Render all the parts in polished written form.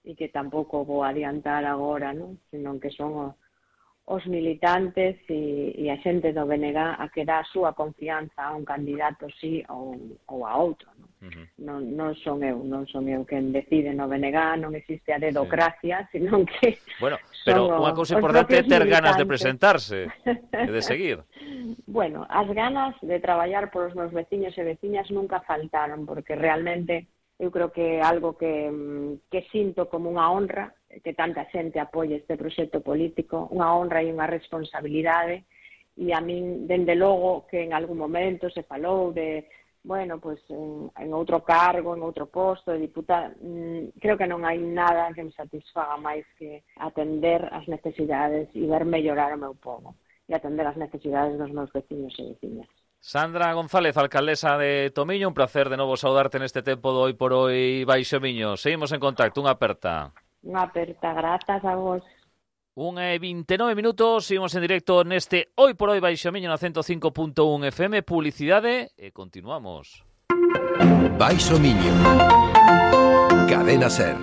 e que tampouco vou adiantar agora, non? Senón que son os militantes e a xente do BNG a que dá a súa confianza a un candidato sí ou a outro, non? Non son eu quen decide no BNG, non existe a dedocracia, senón que bueno, pero unha cousa importante é ter ganas de presentarse e de seguir. Bueno, as ganas de traballar por os meus veciños e veciñas nunca faltaron, porque realmente eu creo que é algo que sinto como unha honra que tanta xente apoie este proxecto político, unha honra e unha responsabilidade, e a min, dende logo, que en algún momento se falou de, bueno, pues en outro cargo, en outro posto de diputada, creo que non hai nada que me satisfaga máis que atender as necesidades e ver mellorar o meu pobo e atender as necesidades dos meus veciños e veciñas. Sandra González, alcaldesa de Tomiño, un placer de novo saudarte neste tempo do Hoy por Hoy Baixo Miño. Seguimos en contacto, unha aperta. Unha aperta, grazas a vos. 1:29, seguimos en directo neste Hoy por Hoy Baixo Miño na 105.1 FM, publicidade e continuamos. Baixo Miño, Cadena Ser.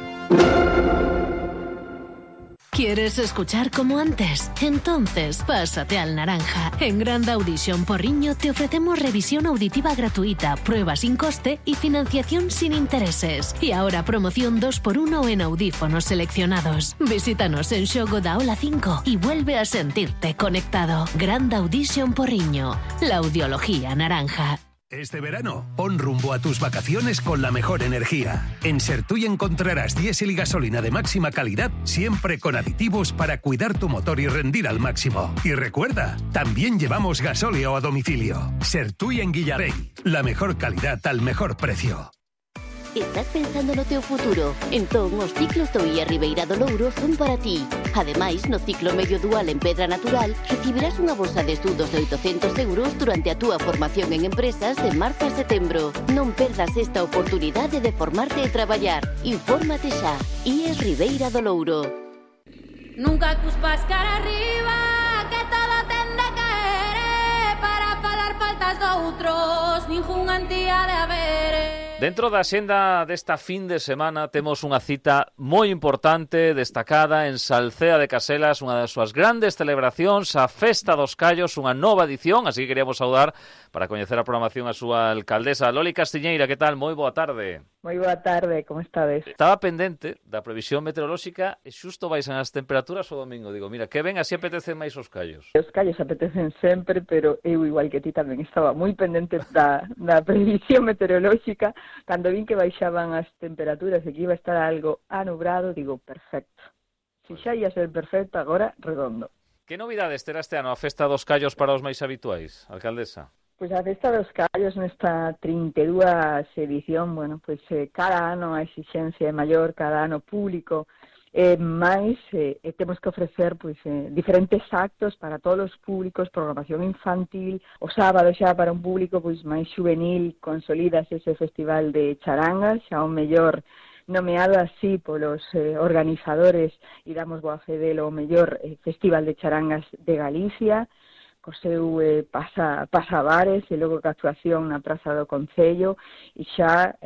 ¿Quieres escuchar como antes? Entonces, pásate al Naranja. En Grand Audition Porriño te ofrecemos revisión auditiva gratuita, prueba sin coste y financiación sin intereses. Y ahora promoción 2x1 en audífonos seleccionados. Visítanos en Xogo da Ola 5 y vuelve a sentirte conectado. Grand Audition Porriño, la audiología naranja. Este verano, pon rumbo a tus vacaciones con la mejor energía. En Sertuy encontrarás diésel y gasolina de máxima calidad, siempre con aditivos para cuidar tu motor y rendir al máximo. Y recuerda, también llevamos gasóleo a domicilio. Sertuy en Guillarei, la mejor calidad al mejor precio. Estás pensando no teu futuro? Entón, os ciclos do IA Ribeira do Louro son para ti. Ademais, no ciclo medio dual en Pedra Natural, recibirás unha bolsa de estudos de 800 euros durante a túa formación en empresas de marzo a setembro. Non perdas esta oportunidade de formarte e traballar. Infórmate xa. IA Ribeira do Louro. Nunca cuspas cara arriba, que todo ten de caer, para falar faltas doutros, ningunha antía de haber. Dentro da xenda desta fin de semana temos unha cita moi importante, destacada en Salcea de Caselas, unha das súas grandes celebracións, a Festa dos Callos, unha nova edición, así que queríamos saudar para coñecer a programación a súa alcaldesa, Loli Castiñeira. Que tal? Moi boa tarde. Moi boa tarde, como estades? Estaba pendente da previsión meteorolóxica e xusto baixan as temperaturas o domingo. Digo, mira, que ben, así apetecen máis os callos. Os callos apetecen sempre, pero eu, igual que ti, tamén estaba moi pendente da previsión meteorolóxica. Cando vin que baixaban as temperaturas e que iba a estar algo anubrado, digo, perfecto. Se xa ia ser perfecto, agora redondo. Que novidades terá este ano a Festa dos Callos para os máis habituais, alcaldesa? Pois a Festa dos Callos nesta 32 edición, bueno, pois cada ano a exixencia é maior, cada ano público máis, temos que ofrecer pois diferentes actos para todos os públicos, programación infantil, o sábado xa para un público pois máis juvenil consolidas ese festival de charangas, xa o mellor nomeado así polos organizadores e damos boa fe delo o mellor festival de charangas de Galicia, co seu pasabares e logo que actuación na Praza do Concello e xa,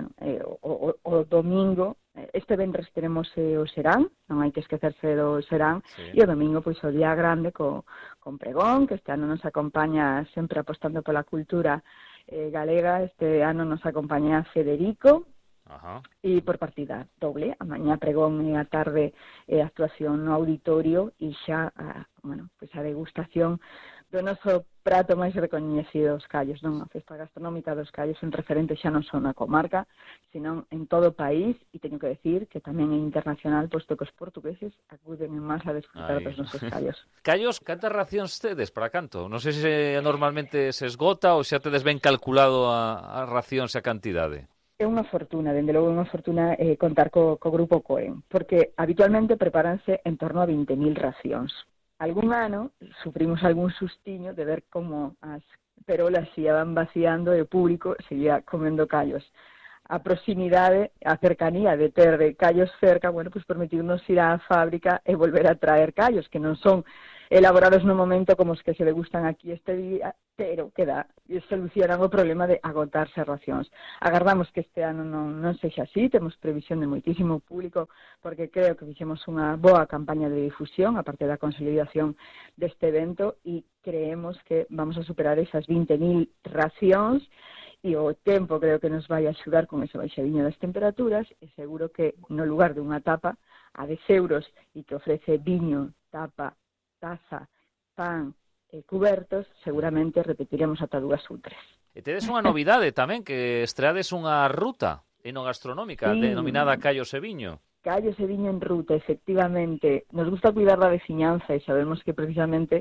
o domingo, este venres teremos o Serán, non hai que esquecerse do Serán, sí. E o domingo pois o día grande con pregón, que este ano nos acompaña sempre apostando pola cultura galega, este ano nos acompaña Federico. Ajá. E por partida doble, a mañá pregón e a tarde actuación no auditorio e xa pois a degustación do noso prato máis recoñecido dos callos, non? A festa gastronómica dos callos en referente xa non só na comarca, senón en todo o país, e teño que decir que tamén é internacional, posto que os portugueses acuden en masa a desfrutar dos nosos callos. Callos, cantas racións tedes para canto? Non sei se normalmente se esgota ou xa tedes ben calculado a racións e a cantidade. É unha fortuna, dende logo é unha fortuna contar co grupo Coen, porque habitualmente prepáranse en torno a 20.000 racións. Algún ano sufrimos algún sustiño de ver como as perolas se iban vaciando e o público seguía comendo callos. A proximidade, a cercanía de ter callos cerca, bueno, pues permitirnos ir á fábrica e volver a traer callos, que non son elaborados no momento como os que se degustan aquí este día, pero que solucionan o problema de agotarse as racións. Agardamos que este ano non sexa así, temos previsión de moitísimo público, porque creo que fixemos unha boa campaña de difusión, aparte da consolidación deste evento, e creemos que vamos a superar esas 20.000 racións, e o tempo creo que nos vai axudar con ese baixadiño das temperaturas, e seguro que no lugar dunha tapa a 10 euros e que ofrece viño, tapa, taza, pan e cubertos, seguramente repetiremos ata 2 ou 3. E tedes unha novidade tamén, que estreades unha ruta enogastronómica denominada Callos e Viño. Callos e Viño en ruta, efectivamente. Nos gusta cuidar da veciñanza e sabemos que precisamente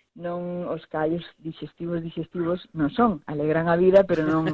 non os callos digestivos non son, alegran a vida, pero non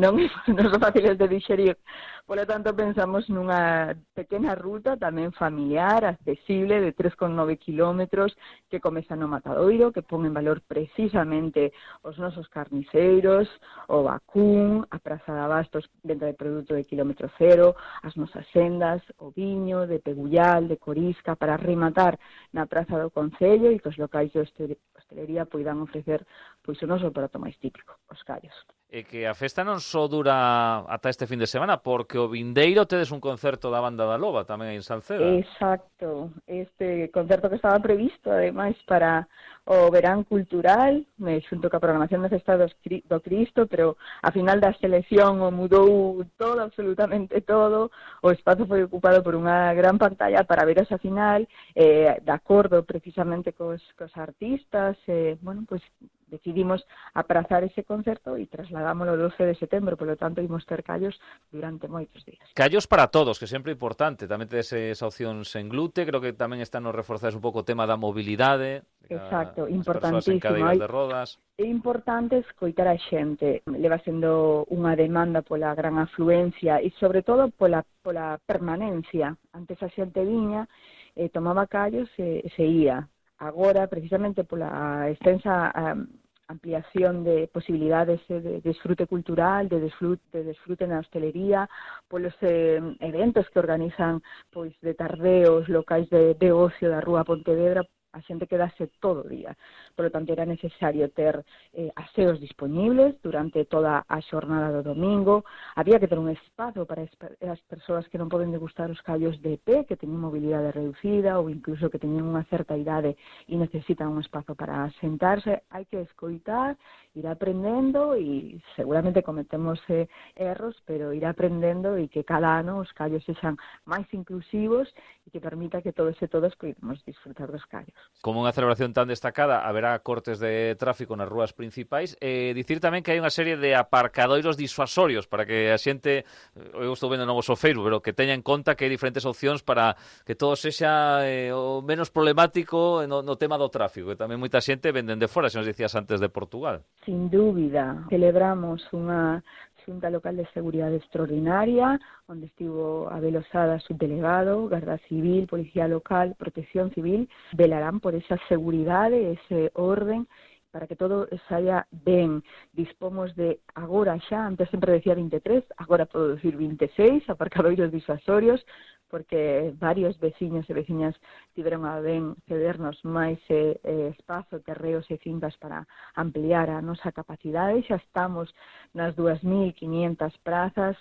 son fáciles de digerir. Por lo tanto, pensamos nunha pequena ruta tamén familiar, accesible, de 3,9 kilómetros, que comeza no Matadoiro, que pon en valor precisamente os nosos carniceiros, o vacún, a Praza de Abastos, venta de produto de kilómetro cero, as nosas sendas, o viño de Pegullal, de Corisca, para rematar na Praza do Concello, e que os locais de hostelería poidan ofrecer pois o noso prato máis típico, os callos. E que a festa non só dura ata este fin de semana, porque o vindeiro tedes un concerto da Banda da Loba tamén aí en Salceda. Exacto, este concerto que estaba previsto ademais para o verán cultural, xunto ca programación da Festa do Cristo, pero a final da selección o mudou todo, absolutamente todo, o espazo foi ocupado por unha gran pantalla para ver esa final, de acordo precisamente cos artistas, bueno, pois decidimos aprazar ese concerto e trasladámoslo o 12 de setembro, polo tanto, imos ter callos durante moitos días. Callos para todos, que sempre é importante. Tamén tedes esa opción sen glute, creo que tamén están nos reforzades un pouco o tema da mobilidade. Exacto, importantísimo. De rodas. É importante escoitar a xente. Leva sendo unha demanda pola gran afluencia e, sobre todo, pola permanencia. Antes a xente viña, tomaba callos e se ia. Agora, precisamente pola extensa ampliación de posibilidades de desfrute cultural, de desfrute na hostelería, polos eventos que organizan pois de tardeos, locais de ocio da Rúa Pontevedra, a xente quedase todo o día. Por lo tanto, era necesario ter aseos disponibles durante toda a xornada do domingo. Había que ter un espazo para as persoas que non poden degustar os callos de pé, que teñen mobilidade reducida ou incluso que teñen unha certa idade e necesitan un espazo para sentarse. Hai que escoitar, ir aprendendo e seguramente cometemos erros, pero ir aprendendo e que cada ano os callos sexan máis inclusivos e que permita que todos e todas podamos disfrutar dos callos. Como unha celebración tan destacada, haberá cortes de tráfico nas rúas principais. Dicir tamén que hai unha serie de aparcadoiros disuasorios para que a xente, eu estou vendo novos ao Facebook, pero que teña en conta que hai diferentes opcións para que todo sexa o menos problemático no tema do tráfico, que tamén moita xente venden de fora, se nos dicías antes, de Portugal. Sin dúbida, celebramos unha Xunta Local de Seguridade extraordinaria, onde estivo Abel Osada, subdelegado, Garda Civil, Policía Local, Protección Civil, velarán por esa seguridade, ese orden, para que todo saia ben. Dispomos de, agora xa, antes sempre decía 23, agora podo decir 26, aparcadoiros disuasorios, porque varios veciños e veciñas tiveron a ben cedernos máis espazo, terreos e fincas para ampliar a nosa capacidade. Xa estamos nas 2.500 prazas.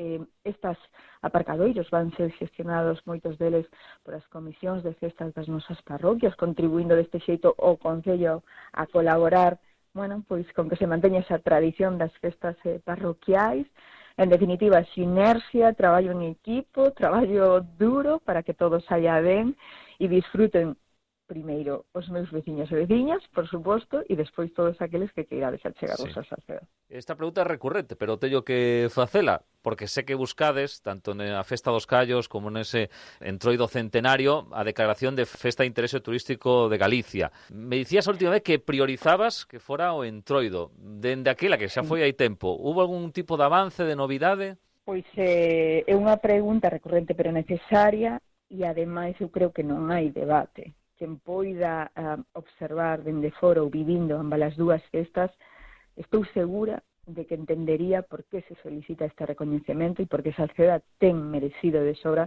Estas aparcadoiros van ser gestionados, moitos deles, por as comisións de festas das nosas parroquias, contribuindo deste xeito o Concello a colaborar, bueno, pois con que se manteña esa tradición das festas parroquiais. En definitiva, sinerxia, traballo en equipo, traballo duro para que todo saia ben e disfruten primeiro os meus veciños e veciñas, por suposto, e despois todos aqueles que queirades achegarvos a Salceda. Esta pregunta é recurrente, pero teño que facela, porque sé que buscades, tanto na Festa dos Callos como nese Entroido Centenario, a declaración de Festa de Interese Turístico de Galicia. Me dicías a última vez que priorizabas que fora o Entroido. Dende aquela que xa foi hai tempo, hubo algún tipo de avance, de novidade? Pois é unha pregunta recurrente, pero necesaria, e ademais eu creo que non hai debate. Quen poida observar dende fora ou vivindo ambas as dúas festas, estou segura de que entendería por que se solicita este recoñecemento e por que Salceda ten merecido de sobra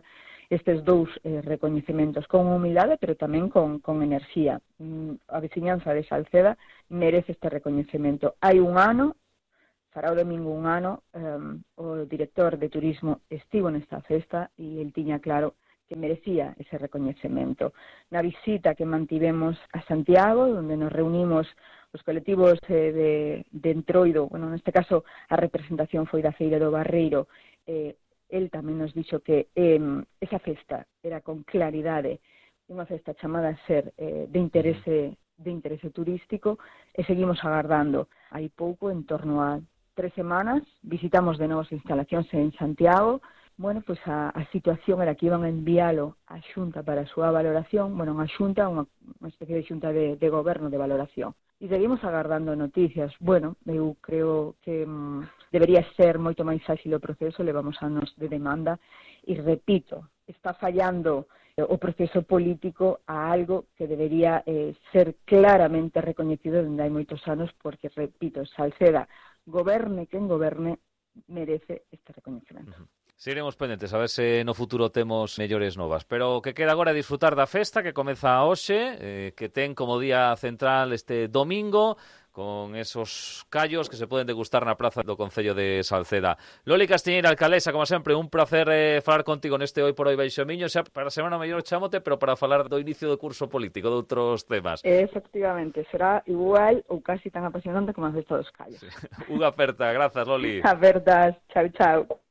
estes dous recoñecementos con humildade, pero tamén con enerxía. A veciñanza de Salceda merece este recoñecemento. Hai un ano, fará o domingo un ano, o director de turismo estivo nesta festa e el tiña claro que merecía ese recoñecemento. Na visita que mantivemos a Santiago, onde nos reunimos os colectivos de Entroido, bueno, neste caso a representación foi da Feira do Barreiro, el tamén nos dixo que esa festa era con claridade unha festa chamada a ser de interese turístico, e seguimos agardando. Hai pouco, en torno a 3 semanas, visitamos de novas instalacións en Santiago. Bueno, pois a situación era que iban a enviálo á Xunta para a súa valoración, bueno, unha Xunta, unha especie de Xunta de goberno de valoración. E seguimos agardando noticias. Bueno, eu creo que debería ser moito máis áxil o proceso, levamos anos de demanda, e repito, está fallando o proceso político a algo que debería ser claramente recoñecido dende hai moitos anos, porque, repito, Salceda, goberne quen goberne, merece este recoñecemento. Seguiremos pendentes a ver se no futuro temos mellores novas, pero o que queda agora é disfrutar da festa que comeza hoxe, que ten como día central este domingo, con esos callos que se poden degustar na praza do Concello de Salceda. Loli Castiñeira, alcaldesa, como sempre, un placer falar contigo neste Hoy por Hoy Baixo Miño, xa para a semana mellor chamote, pero para falar do inicio do curso político, de outros temas. Efectivamente, será igual ou casi tan apasionante como a festa dos callos. Sí. Unha aperta, grazas, Loli. Apertas, chao, chao.